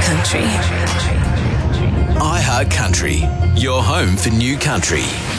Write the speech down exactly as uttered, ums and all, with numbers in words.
Country. iHeart Country, your home for new country.